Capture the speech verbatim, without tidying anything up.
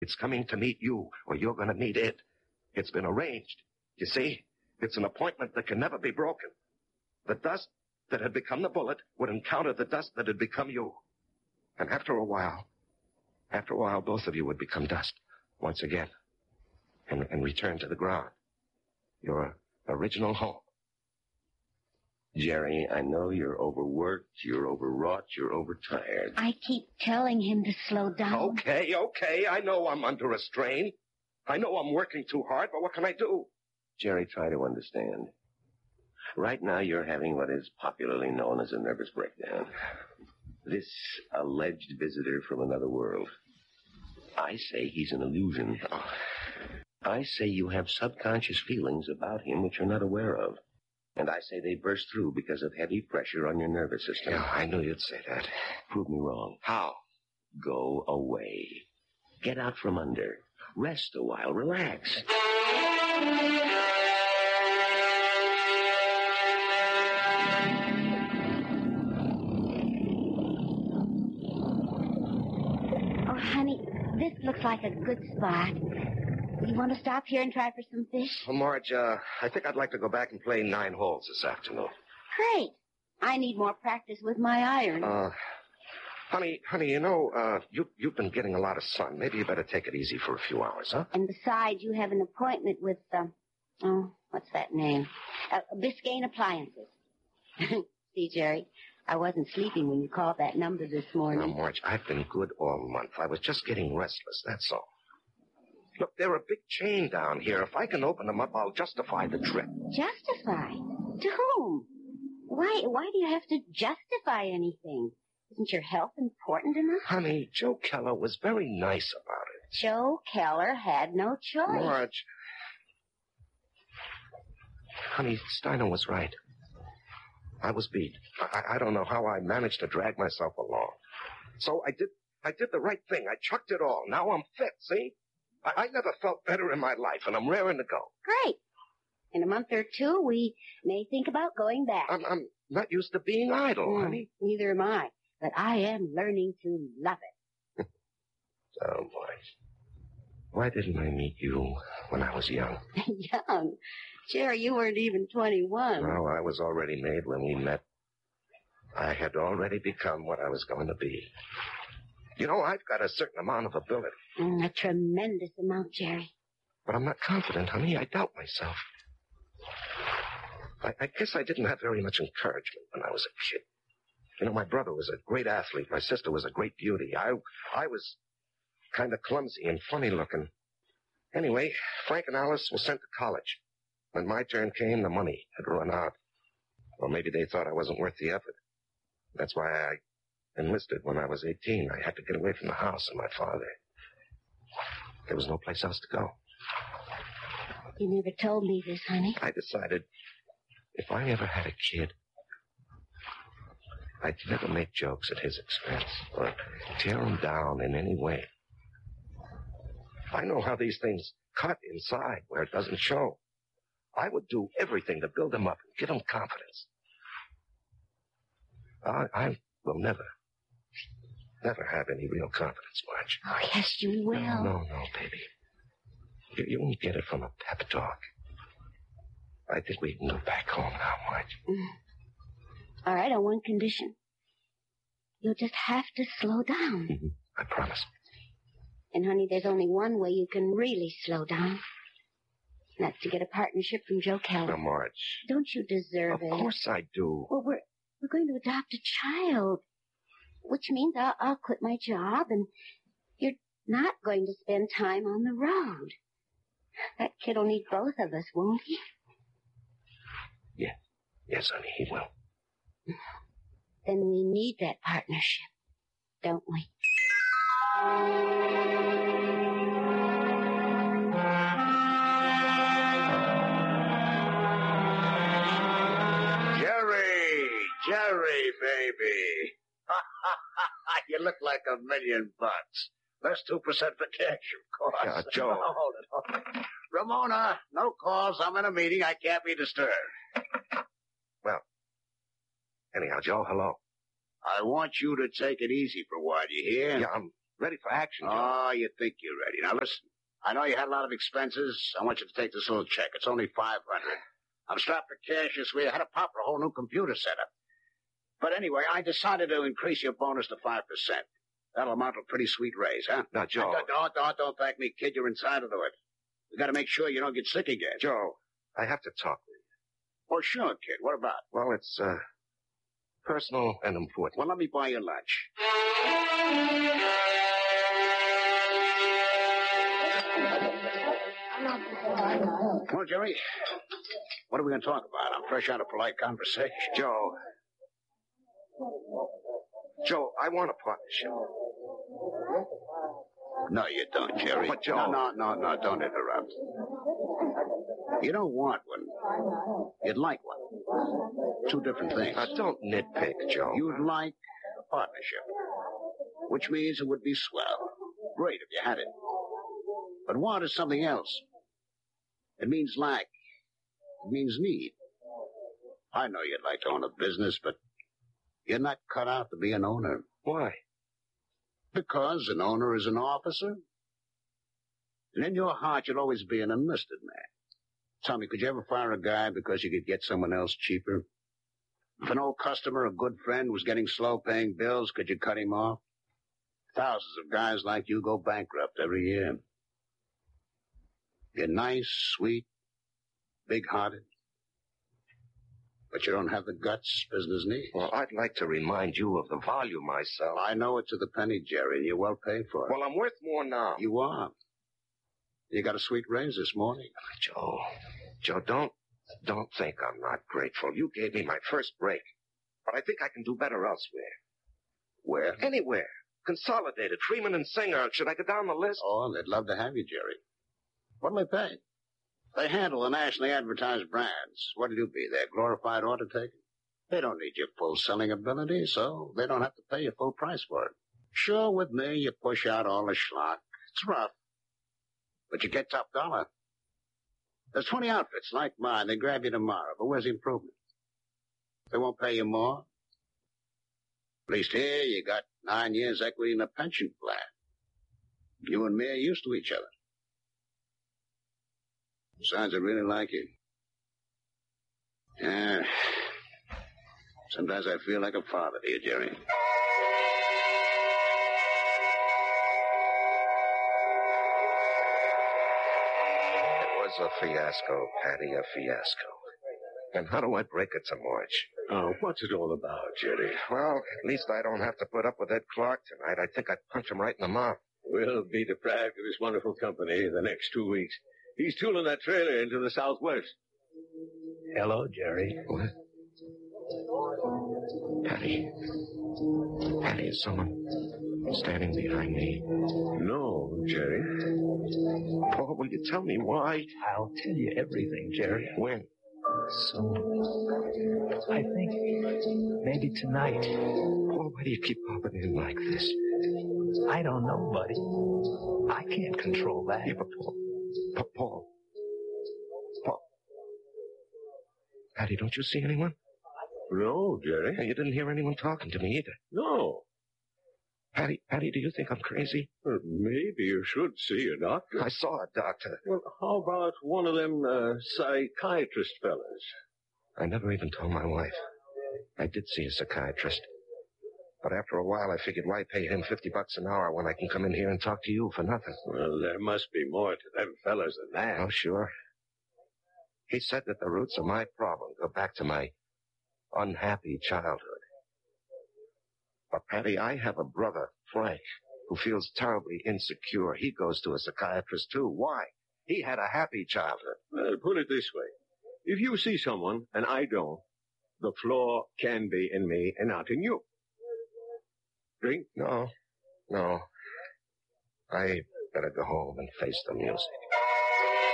It's coming to meet you, or you're going to meet it. It's been arranged. You see? It's an appointment that can never be broken. The dust that had become the bullet would encounter the dust that had become you. And after a while, after a while, both of you would become dust once again and, and return to the ground. Your original home. Jerry, I know you're overworked, you're overwrought, you're overtired. I keep telling him to slow down. Okay, okay, I know I'm under a strain. I know I'm working too hard, but what can I do? Jerry, try to understand. Right now you're having what is popularly known as a nervous breakdown. This alleged visitor from another world. I say he's an illusion. Oh. I say you have subconscious feelings about him which you're not aware of. And I say they burst through because of heavy pressure on your nervous system. Yeah, I knew you'd say that. Prove me wrong. How? Go away. Get out from under. Rest a while. Relax. Oh, honey, this looks like a good spot. You want to stop here and try for some fish? Well, Marge, uh, I think I'd like to go back and play nine holes this afternoon. Great. I need more practice with my iron. Uh, honey, honey, you know, uh, you, you've been getting a lot of sun. Maybe you better take it easy for a few hours, huh? And besides, you have an appointment with, uh, oh, what's that name? Uh, Biscayne Appliances. See, Jerry, I wasn't sleeping when you called that number this morning. Now, Marge, I've been good all month. I was just getting restless, that's all. Look, they're a big chain down here. If I can open them up, I'll justify the trip. Justify? To whom? Why, why do you have to justify anything? Isn't your health important enough? Honey, Joe Keller was very nice about it. Joe Keller had no choice. Marge. Honey, Steiner was right. I was beat. I, I don't know how I managed to drag myself along. So I did, I did the right thing. I chucked it all. Now I'm fit, see? I, I never felt better in my life, and I'm raring to go. Great. In a month or two, we may think about going back. I'm, I'm not used to being idle, mm, honey. Neither am I. But I am learning to love it. Oh, boy. Why didn't I meet you when I was young? Young? Jerry, you weren't even twenty-one. No, I was already made when we met. I had already become what I was going to be. You know, I've got a certain amount of ability. Mm, a tremendous amount, Jerry. But I'm not confident, honey. I doubt myself. I, I guess I didn't have very much encouragement when I was a kid. You know, my brother was a great athlete. My sister was a great beauty. I, I was kind of clumsy and funny looking. Anyway, Frank and Alice were sent to college. When my turn came, the money had run out. Or maybe they thought I wasn't worth the effort. That's why I enlisted when I was eighteen. I had to get away from the house and my father. There was no place else to go. You never told me this, honey. I decided if I ever had a kid, I'd never make jokes at his expense or tear him down in any way. I know how these things cut inside where it doesn't show. I would do everything to build him up and give him confidence. I, I will never, never have any real confidence, Marge. Oh, yes, you will. No, no, no, baby. You, you won't get it from a pep talk. I think we can go back home now, Marge. Mm. All right, on one condition. You'll just have to slow down. Mm-hmm. I promise. And, honey, there's only one way you can really slow down. And that's to get a partnership from Joe Keller. Now, Marge. Don't you deserve of it? Of course I do. Well, we're, we're going to adopt a child. Which means I'll, I'll quit my job and you're not going to spend time on the road. That kid'll need both of us, won't he? Yeah. Yes, honey, he will. Then we need that partnership, don't we? Jerry! Jerry, baby! You look like a million bucks. That's two percent for cash, of course. Yeah, Joe. Oh, hold it, hold it. Ramona, no calls. I'm in a meeting. I can't be disturbed. Well, anyhow, Joe, hello. I want you to take it easy for a while, you hear? Yeah, I'm Ready for action, Joe. Oh, you think you're ready. Now, listen. I know you had a lot of expenses. I want you to take this little check. It's only five hundred dollars. I'm strapped for cash this week. I had to pop for a whole new computer setup. But anyway, I decided to increase your bonus to five percent. That'll amount to a pretty sweet raise, huh? Now, Joe. Don't, don't, don't, don't thank me, kid. You're entitled to it. We got to make sure you don't get sick again. Joe, I have to talk with you. Oh, sure, kid. What about? Well, it's, uh, personal and important. Well, let me buy you lunch. Well, Jerry, what are we going to talk about? I'm fresh out of polite conversation. Joe. Joe, I want a partnership. No, you don't, Jerry. But, Joe. No, no, no, no, don't interrupt. You don't want one. You'd like one. Two different things. Now, don't nitpick, Joe. You'd like a partnership, which means it would be swell. Great if you had it. But want is something else. It means lack. It means need. I know you'd like to own a business, but you're not cut out to be an owner. Why? Because an owner is an officer. And in your heart, you'll always be an enlisted man. Tell me, could you ever fire a guy because you could get someone else cheaper? If an old customer, a good friend, was getting slow paying bills, could you cut him off? Thousands of guys like you go bankrupt every year. You're nice, sweet, big-hearted. But you don't have the guts business needs. Well, I'd like to remind you of the value myself. I know it to the penny, Jerry, and you're well paid for it. Well, I'm worth more now. You are. You got a sweet raise this morning. Joe, Joe, don't, don't think I'm not grateful. You gave me my first break. But I think I can do better elsewhere. Where? Anywhere. Consolidated, Freeman and Singer. Should I go down the list? Oh, they'd love to have you, Jerry. What'll they pay? They handle the nationally advertised brands. What'll you be, their glorified order taker? They don't need your full selling ability, so they don't have to pay you full price for it. Sure, with me, you push out all the schlock. It's rough. But you get top dollar. There's twenty outfits like mine. They grab you tomorrow, but where's the improvement? They won't pay you more. At least here, you got nine years equity in a pension plan. You and me are used to each other. Besides, I really like you. Yeah. Sometimes I feel like a father to you, Jerry. It was a fiasco, Patty, a fiasco. And how do I break it to March? Oh, what's it all about, Jerry? Well, at least I don't have to put up with Ed Clark tonight. I think I'd punch him right in the mouth. We'll be deprived of his wonderful company the next two weeks. He's tooling that trailer into the southwest. Hello, Jerry. What? Patty. Patty, is someone standing behind me? No, Jerry. Paul, will you tell me why? I'll tell you everything, Jerry. When? Soon. I think maybe tonight. Paul, why do you keep popping in like this? I don't know, buddy. I can't control that. Yeah, but Paul. Pa- Paul. Paul. Patty, don't you see anyone? No, Jerry. And you didn't hear anyone talking to me either. No. Patty, Patty, do you think I'm crazy? Well, maybe you should see a doctor. I saw a doctor. Well, how about one of them uh, psychiatrist fellas? I never even told my wife. I did see a psychiatrist. But after a while, I figured why pay him fifty bucks an hour when I can come in here and talk to you for nothing? Well, there must be more to them fellas than that. Oh, sure. He said that the roots of my problem go back to my unhappy childhood. But, Patty, I have a brother, Frank, who feels terribly insecure. He goes to a psychiatrist, too. Why? He had a happy childhood. Well, put it this way. If you see someone, and I don't, the flaw can be in me and not in you. Drink? No, no. I better go home and face the music.